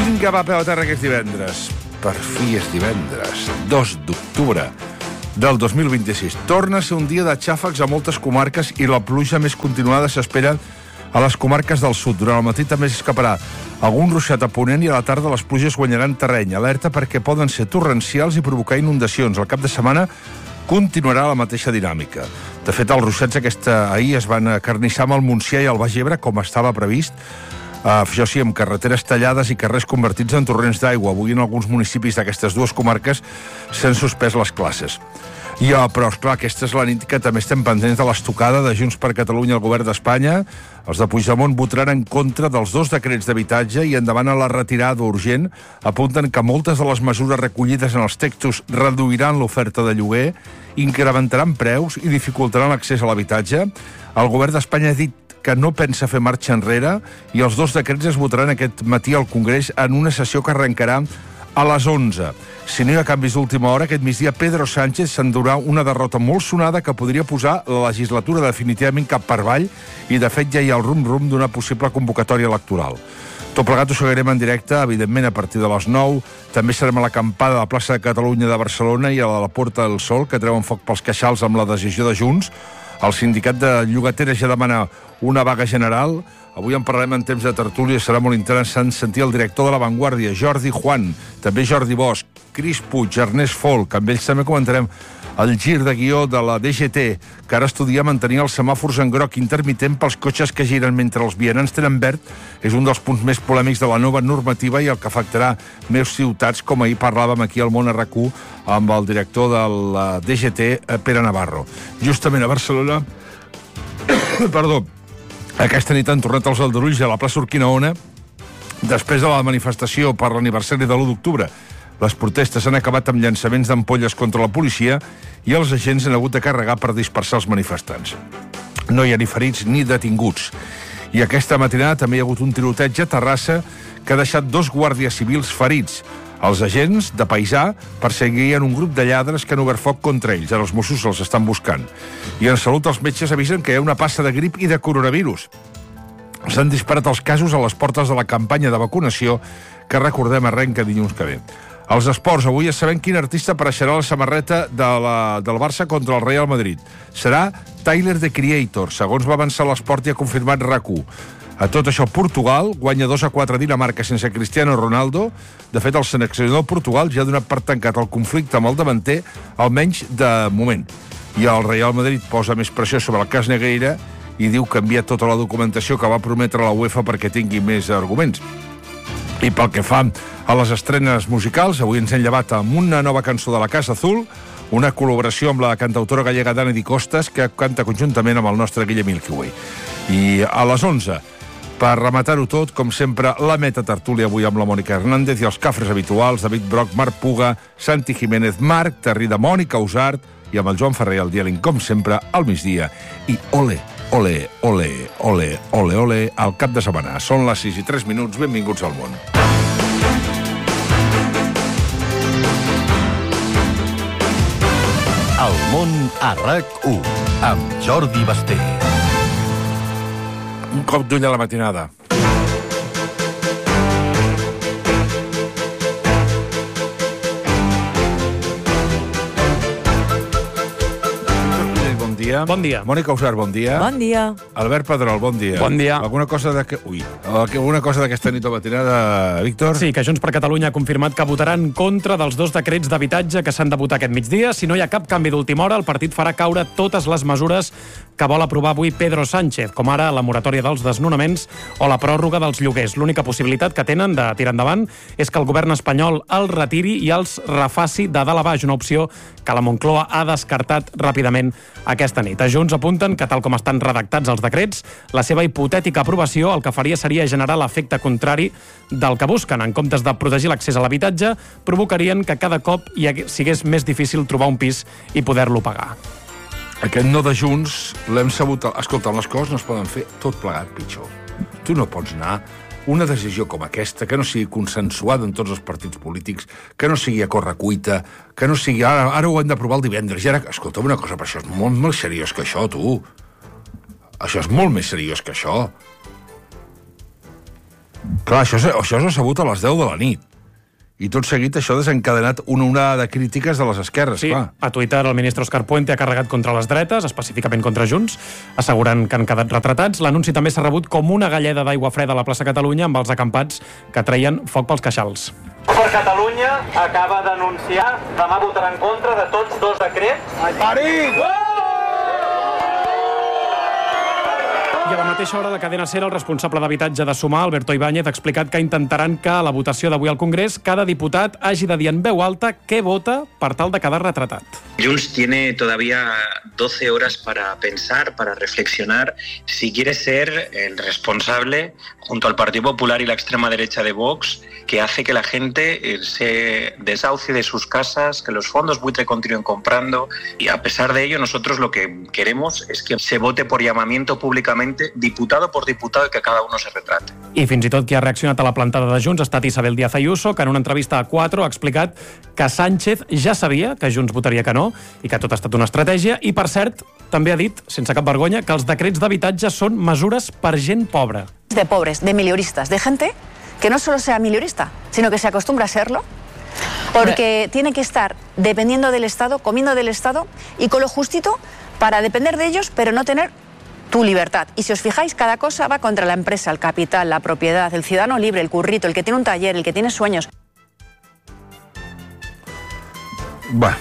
Vinga, va, peu a terra, que és divendres. Per fi és divendres, 2 d'octubre del 2026. Torna a ser un dia de xàfecs a moltes comarques i la pluja més continuada s'espera a les comarques del sud. Durant el matí també s'escaparà algun ruixat a ponent i a la tarda les pluges guanyaran terreny. Alerta perquè poden ser torrencials i provocar inundacions. El cap de setmana continuarà la mateixa dinàmica. De fet, els ruixats ahir es van acarnissar amb el Montsià i el Baix Ebre, com estava previst. Això sí, amb carreteres tallades i carrers convertits en torrents d'aigua. Avui en alguns municipis d'aquestes dues comarques s'han suspès les classes. Però, esclar, aquesta és la nit que també estem pendents de l'estocada de Junts per Catalunya al govern d'Espanya. Els de Puigdemont votaran en contra dels 2 decrets d'habitatge i endavant a la retirada urgent. Apunten que moltes de les mesures recollides en els textos reduiran l'oferta de lloguer, incrementaran preus i dificultaran l'accés a l'habitatge. El govern d'Espanya ha dit que no pensa fer marxa enrere i els 2 decrets es votaran aquest matí al Congrés en una sessió que arrencarà a les 11. Si no hi ha canvis d'última hora, aquest migdia Pedro Sánchez s'endurà una derrota molt sonada que podria posar la legislatura definitivament cap per avall i, de fet, ja hi ha el rum-rum d'una possible convocatòria electoral. Tot plegat ho seguirem en directe, evidentment, a partir de les 9. També serem a l'acampada de la plaça de Catalunya de Barcelona i a la Porta del Sol, que treuen foc pels queixals amb la decisió de Junts. El sindicat de llogateres ja demana una vaga general. Avui en parlarem en temps de tertúlia. Serà molt interessant sentir el director de La Vanguardia, Jordi Juan, també Jordi Bosch, Cris Puig, Ernest Folk. Amb ells també comentarem el gir de guió de la DGT, que ara estudia mantenir els semàfors en groc intermitent pels cotxes que giren mentre els vianants tenen verd. És un dels punts més polèmics de la nova normativa i el que afectarà més ciutats, com ahir parlàvem aquí al Món RQ amb el director de la DGT, Pere Navarro. Justament a Barcelona, perdó, aquesta nit han tornat els aldarulls a la plaça Urquinaona després de la manifestació per l'aniversari de l'1 d'octubre. Les protestes han acabat amb llançaments d'ampolles contra la policia i els agents han hagut de carregar per dispersar els manifestants. No hi ha ni ferits ni detinguts. I aquesta matinada també hi ha hagut un tiroteig a Terrassa que ha deixat 2 guàrdies civils ferits. Els agents de paisà perseguien un grup de lladres que han obert foc contra ells. Ara els Mossos els estan buscant. I en salut els metges avisen que hi ha una passa de grip i de coronavirus. S'han disparat els casos a les portes de la campanya de vacunació que, recordem, arrenca dilluns que ve. Els esports, avui ja sabem quin artista apareixerà a la samarreta del Barça contra el Real Madrid. Serà Tyler, the Creator, segons va avançar l'Esport i ha confirmat RAC1. A tot això, Portugal guanya 2-4 a Dinamarca sense Cristiano Ronaldo. De fet, el seleccionador de Portugal ja ha donat per tancat el conflicte amb el davanter, almenys de moment. I el Real Madrid posa més pressió sobre el cas Negreira i diu que envia tota la documentació que va prometre la UEFA perquè tingui més arguments. I pel que fa a les estrenes musicals, avui ens hem llevat amb una nova cançó de la Casa Azul, una col·laboració amb la cantautora gallega Dana Di Costas, que canta conjuntament amb el nostre Guillem Milky Way. I a les 11, per rematar-ho tot, com sempre, la meta tertúlia avui amb la Mònica Hernández i els cafres habituals, David Broc, Marc Puga, Santi Jiménez, Marc Terrida, Mònica Usart i amb el Joan Ferrer al diàleg, com sempre, al migdia. I ole, ole, ole, ole, ole, ole, al cap de setmana. Són les 6:03, benvinguts al món. El món a RAC1, amb Jordi Basté. Un cop d'ull a la matinada. Bon dia. Mònica Usart, bon dia. Bon dia. Albert Pedrol, bon dia. Bon dia. Alguna cosa d'aquesta nit o matinada, Víctor? Sí, que Junts per Catalunya ha confirmat que votarà en contra dels 2 decrets d'habitatge que s'han de votar aquest migdia. Si no hi ha cap canvi d'última hora, el partit farà caure totes les mesures que vol aprovar avui Pedro Sánchez, com ara la moratòria dels desnonaments o la pròrroga dels lloguers. L'única possibilitat que tenen de tirar endavant és que el govern espanyol els retiri i els refaci de dalt a baix, una opció que la Moncloa ha descartat ràpidament aquesta nit. A Junts apunten que, tal com estan redactats els decrets, la seva hipotètica aprovació el que faria seria generar l'efecte contrari del que busquen. En comptes de protegir l'accés a l'habitatge, provocarien que cada cop sigués més difícil trobar un pis i poder-lo pagar. Aquest no de Junts l'hem sabut... Escolta, les coses no es poden fer tot plegat pitjor. Tu no pots anar una decisió com aquesta, que no sigui consensuada en tots els partits polítics, que no sigui a correcuita, que no sigui... Ara ho hem d'aprovar el divendres, i ara... Escolta'm una cosa, però això és molt més seriós que això, tu. Això és molt més seriós que això. Clar, això s'ha sabut a les 10 de la nit. I tot seguit això ha desencadenat una onada de crítiques de les esquerres, sí, clar. A Twitter el ministre Òscar Puente ha carregat contra les dretes, específicament contra Junts, assegurant que han quedat retratats. L'anunci també s'ha rebut com una galleda d'aigua freda a la plaça Catalunya amb els acampats que treien foc pels queixals. Per Catalunya acaba d'anunciar demà votarà en contra de tots dos decrets. Parit! I a la mateixa hora, la cadena SER, el responsable d'habitatge de Sumar, Alberto Ibáñez, ha explicat que intentaran que a la votació d'avui al Congrés cada diputat hagi de dir en veu alta què vota per tal de quedar retratat. Junts tiene todavía 12 horas para pensar, para reflexionar, si quiere ser el responsable, junto al Partido Popular y la extrema derecha de Vox, que hace que la gente se desahucie de sus casas, que los fondos buitre continúen comprando, y a pesar de ello nosotros lo que queremos es que se vote por llamamiento públicamente, diputado por diputado, y que cada uno se retrate. I fins i tot qui ha reaccionat a la plantada de Junts ha estat Isabel Díaz Ayuso, que en una entrevista a 4 ha explicat que Sánchez ja sabia que Junts votaria que no i que tot ha estat una estratègia, i per cert, també ha dit, sense cap vergonya, que els decrets d'habitatge són mesures per gent pobra. De pobres, de mileuristas, de gente que no solo sea mileurista, sino que se acostumbra a serlo, porque tiene que estar dependiendo del Estado, comiendo del Estado y con lo justito para depender de ellos, pero no tener tu libertad. Y si os fijáis, cada cosa va contra la empresa, el capital, la propiedad, el ciudadano libre, el currito, el que tiene un taller, el que tiene sueños. Bé,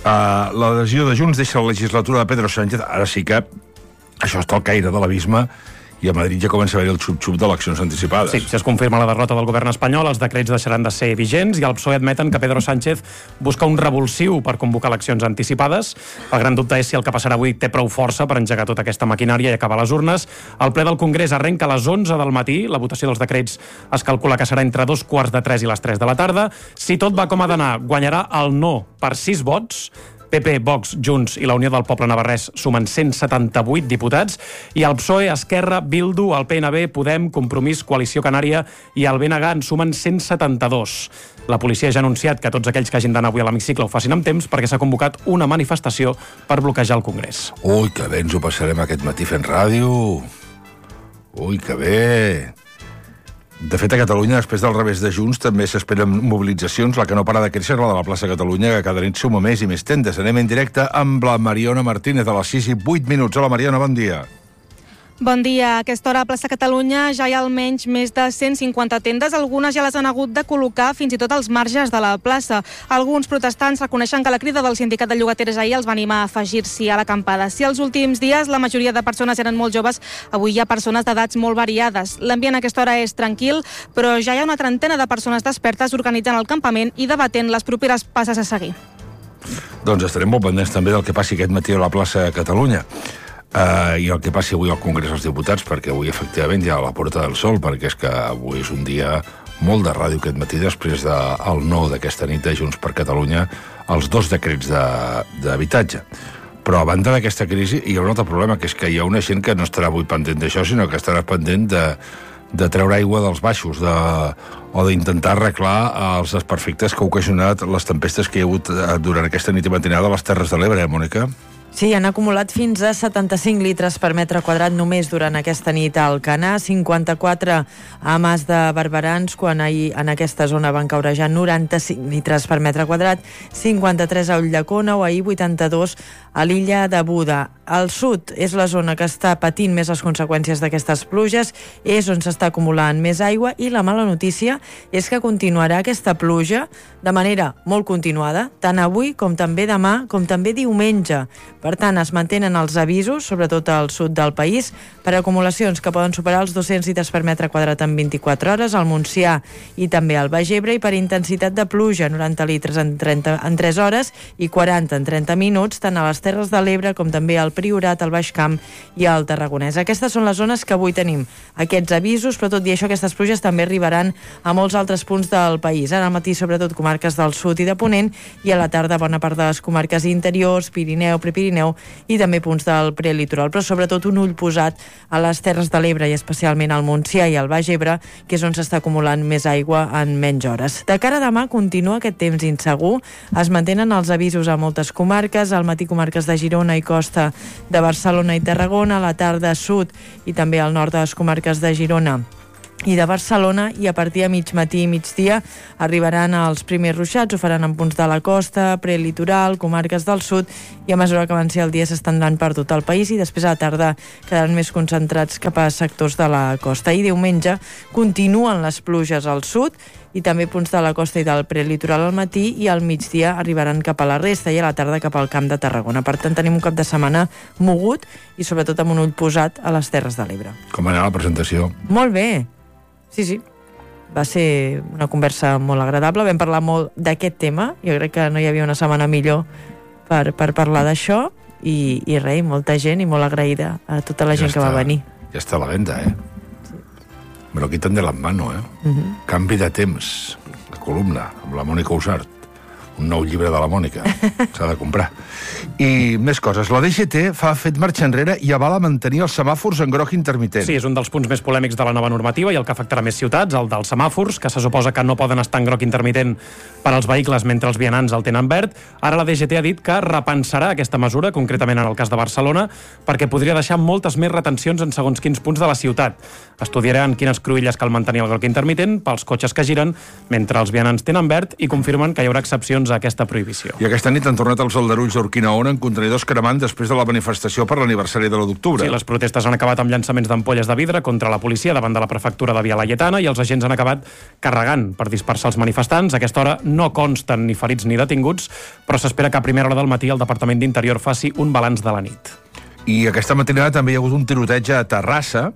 la decisió de Junts deixa la legislatura de Pedro Sánchez. Ara sí que això està al caire de l'abisme i a Madrid ja comença a haver el xup-xup d'eleccions anticipades. Sí, si es confirma la derrota del govern espanyol, els decrets deixaran de ser vigents i el PSOE admeten que Pedro Sánchez busca un revulsiu per convocar eleccions anticipades. El gran dubte és si el que passarà avui té prou força per engegar tota aquesta maquinària i acabar les urnes. El ple del Congrés arrenca a les 11 del matí. La votació dels decrets es calcula que serà entre 2:45 i les 3 de la tarda. Si tot va com ha d'anar, guanyarà el no per 6 vots. PP, Vox, Junts i la Unió del Poble Navarrès sumen 178 diputats i el PSOE, Esquerra, Bildu, el PNB, Podem, Compromís, Coalició Canària i el BNG en sumen 172. La policia ja ha anunciat que tots aquells que hagin d'anar avui a l'hemicicle ho facin amb temps perquè s'ha convocat una manifestació per bloquejar el Congrés. Ui, que bé ens ho passarem aquest matí fent ràdio. Ui, que bé. De fet, a Catalunya, després del revés de Junts, també s'esperen mobilitzacions. La que no para de créixer, la de la plaça Catalunya, que cada nit suma més i més tendes. Anem en directe amb la Mariona Martínez a les 6:08. Hola, Mariona, bon dia. Bon dia. A aquesta hora a plaça Catalunya ja hi ha almenys més de 150 tendes. Algunes ja les han hagut de col·locar fins i tot als marges de la plaça. Alguns protestants reconeixen que la crida del sindicat de llogateres ahir els va animar a afegir-s'hi a l'acampada. Si els últims dies la majoria de persones eren molt joves, avui hi ha persones d'edats molt variades. L'ambient a aquesta hora és tranquil, però ja hi ha una trentena de persones despertes organitzant el campament i debatent les properes passes a seguir. Doncs estarem molt pendents també del que passi aquest matí a la plaça Catalunya. I el que passi avui al Congrés dels Diputats, perquè avui efectivament hi ha la Porta del Sol, perquè és que avui és un dia molt de ràdio aquest matí després del no d'aquesta nit de Junts per Catalunya els 2 decrets d'habitatge. Però a banda d'aquesta crisi hi ha un altre problema, que és que hi ha una gent que no estarà avui pendent d'això, sinó que estarà pendent de treure aigua dels baixos o d'intentar arreglar els desperfectes que ha ocasionat les tempestes que hi ha hagut durant aquesta nit i matinada a les Terres de l'Ebre, Mònica? Sí, han acumulat fins a 75 litres per metre quadrat només durant aquesta nit al Canà, 54 a Mas de Barberans, quan ahir en aquesta zona van caure ja 95 litres per metre quadrat, 53 a Ulldecona o ahir 82 a l'illa de Buda. Al sud és la zona que està patint més les conseqüències d'aquestes pluges, és on s'està acumulant més aigua i la mala notícia és que continuarà aquesta pluja de manera molt continuada, tant avui com també demà, com també diumenge. Per tant, es mantenen els avisos, sobretot al sud del país, per acumulacions que poden superar els 200 litres per metre quadrat en 24 hores, al Montsià i també al Baix Ebre, i per intensitat de pluja, 90 litres en 3 hores i 40 en 30 minuts, tant a les Terres de l'Ebre com també al Priorat, al Baix Camp i al Tarragonès. Aquestes són les zones que avui tenim aquests avisos, però tot i això aquestes pluges també arribaran a molts altres punts del país. Ara al matí, sobretot comarques del sud i de Ponent, i a la tarda bona part de les comarques interiors, Pirineu, Prepirineu i també punts del prelitoral, però sobretot un ull posat a les Terres de l'Ebre i especialment al Montsià i al Baix Ebre, que és on s'està acumulant més aigua en menys hores. De cara a demà continua aquest temps insegur, es mantenen els avisos a moltes comarques, al matí comarques de Girona i costa de Barcelona i Tarragona, a la tarda sud i també al nord de les comarques de Girona i de Barcelona, i a partir de mig matí i migdia arribaran els primers ruixats. Ho faran en punts de la costa, prelitoral, comarques del sud, i a mesura que avanci el dia s'estendran per tot el país, i després a la tarda quedaran més concentrats cap a sectors de la costa. I diumenge continuen les pluges al sud i també punts de la costa i del prelitoral al matí, i al migdia arribaran cap a la resta i a la tarda cap al Camp de Tarragona. Per tant, tenim un cap de setmana mogut i sobretot amb un ull posat a les Terres de l'Ebre. Com va anar la presentació? Molt bé. Sí. Va ser una conversa molt agradable. Vam parlar molt d'aquest tema. Jo crec que no hi havia una setmana millor per parlar d'això. I res, molta gent, i molt agraïda a tota la gent que va venir. Ja està a la venda, Sí. Me lo quitan de las manos, Canvi de temps, la columna, amb la Mònica Usart. Un nou llibre de la Mònica. S'ha de comprar. I més coses. La DGT ha fet marxa enrere i avala mantenir els semàfors en groc intermitent. Sí, és un dels punts més polèmics de la nova normativa i el que afectarà més ciutats, el dels semàfors, que se suposa que no poden estar en groc intermitent per als vehicles mentre els vianants el tenen verd. Ara la DGT ha dit que repensarà aquesta mesura, concretament en el cas de Barcelona, perquè podria deixar moltes més retencions en segons quins punts de la ciutat. Estudiaran quines cruïlles cal mantenir el groc intermitent pels cotxes que giren mentre els vianants tenen verd i confirmen que hi haurà excepcions a aquesta prohibició. I aquesta nit han tornat els aldarulls d'Urquinaona en contenidors cremant després de la manifestació per l'aniversari de l'1 d'octubre. Sí, les protestes han acabat amb llançaments d'ampolles de vidre contra la policia davant de la prefectura de Via Laietana i els agents han acabat carregant per dispersar els manifestants. A aquesta hora no consten ni ferits ni detinguts, però s'espera que a primera hora del matí el Departament d'Interior faci un balanç de la nit. I aquesta matinada també hi ha hagut un tiroteig a Terrassa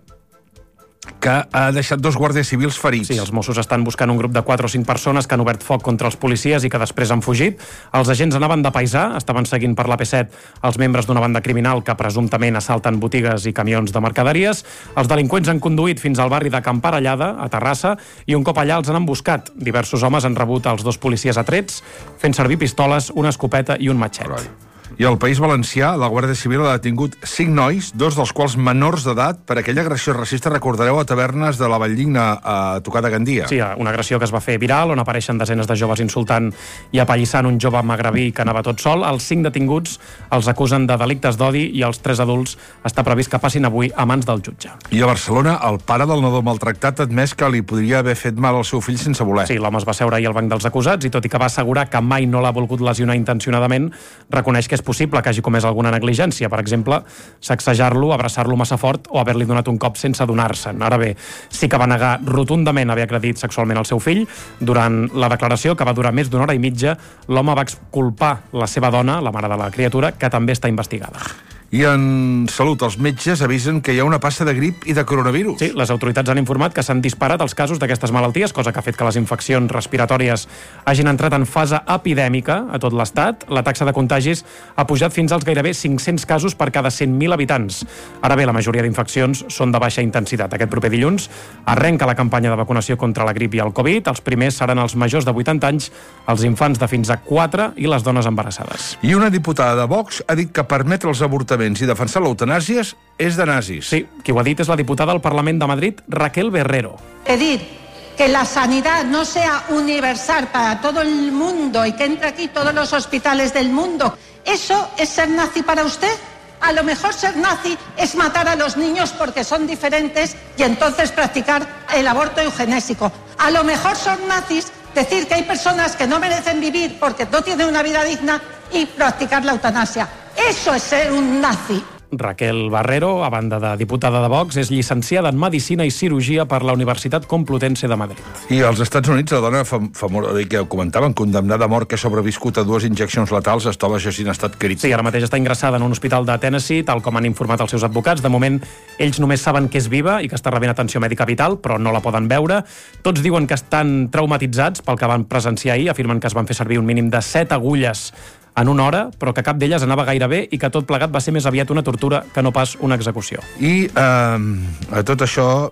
que ha deixat 2 guàrdies civils ferits. Sí, els Mossos estan buscant un grup de 4 o 5 persones que han obert foc contra els policies i que després han fugit. Els agents anaven de paisà, estaven seguint per l'AP7 els membres d'una banda criminal que presumptament assalten botigues i camions de mercaderies. Els delinqüents han conduït fins al barri de Can Parellada, a Terrassa, i un cop allà els han emboscat. Diversos homes han rebut els 2 policies a trets, fent servir pistoles, una escopeta i un matxet. I al País Valencià, la Guàrdia Civil ha detingut 5 nois, 2 dels quals menors d'edat, per aquella agressió racista, recordareu, a tavernes de la Valldigna a tocar de Gandia. Sí, una agressió que es va fer viral, on apareixen desenes de joves insultant i apallissant un jove magrebí que anava tot sol. Els 5 detinguts els acusen de delictes d'odi i els 3 adults està previst que passin avui a mans del jutge. I a Barcelona, el pare del nadó maltractat ha admès que li podria haver fet mal al seu fill sense voler. Sí, l'home es va seure ahir al banc dels acusats i tot i que va assegurar que mai no l'ha volgut lesionar intencionadament, reconeix que és possible que hagi comès alguna negligència, per exemple, sacsejar-lo, abraçar-lo massa fort o haver-li donat un cop sense adonar-se'n. Ara bé, sí que va negar rotundament haver agredit sexualment el seu fill. Durant la declaració, que va durar més d'una hora i mitja, l'home va exculpar la seva dona, la mare de la criatura, que també està investigada. I en Salut, els metges avisen que hi ha una passa de grip i de coronavirus. Sí, les autoritats han informat que s'han disparat els casos d'aquestes malalties, cosa que ha fet que les infeccions respiratòries hagin entrat en fase epidèmica a tot l'estat. La taxa de contagis ha pujat fins als gairebé 500 casos per cada 100.000 habitants. Ara bé, la majoria d'infeccions són de baixa intensitat. Aquest proper dilluns arrenca la campanya de vacunació contra la grip i el Covid. Els primers seran els majors de 80 anys, els infants de fins a 4 i les dones embarassades. I una diputada de Vox ha dit que permetre els avortaments i defensar l'eutanàsia és de nazis. Sí, qui ho ha dit és la diputada al Parlament de Madrid, Raquel Berrero. Pedir que la sanidad no sea universal para todo el mundo y que entre aquí todos los hospitales del mundo, ¿eso es ser nazi para usted? A lo mejor ser nazi es matar a los niños porque son diferentes y entonces practicar el aborto eugenésico. A lo mejor son nazis decir que hay personas que no merecen vivir porque no tienen una vida digna y practicar la eutanasia. Eso es ser un nazi. Raquel Barrero, a banda de diputada de Vox, és llicenciada en Medicina i Cirurgia per la Universitat Complutense de Madrid. I als Estats Units, la dona que comentaven, condemnada a mort que ha sobreviscut a 2 injeccions letals, es troba en estat crític. Sí, ara mateix està ingressada en un hospital de Tennessee, tal com han informat els seus advocats. De moment, ells només saben que és viva i que està rebent atenció mèdica vital, però no la poden veure. Tots diuen que estan traumatitzats pel que van presenciar ahir, afirmen que es van fer servir un mínim de 7 agulles en una hora, però que cap d'elles anava gaire bé i que tot plegat va ser més aviat una tortura que no pas una execució. I a tot això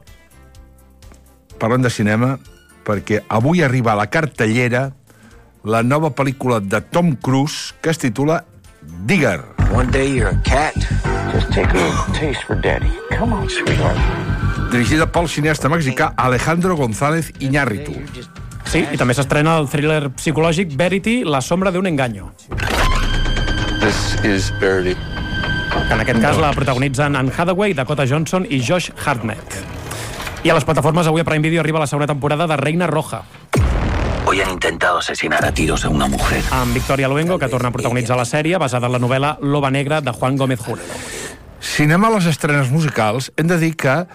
parlem de cinema, perquè avui arriba a la cartellera la nova pel·lícula de Tom Cruise que es titula Digger. One day you're a cat, just take a little taste for daddy. Come on, sweetheart. Dirigida pel cineasta mexicà Alejandro González Iñárritu. Sí, i també s'estrena el thriller psicològic Verity, La sombra d'un engaño. This is Verity. En aquest cas la protagonitzen Anne Hathaway, Dakota Johnson i Josh Hartnett. I a les plataformes avui a Prime Video arriba la segona temporada de Reina Roja. Hoy han intentado asesinar a tiros a una mujer. Amb Victoria Luengo, que torna a protagonitzar la sèrie, basada en la novel·la Loba Negra, de Juan Gómez Jurado. Si anem a les estrenes musicals, hem de dir que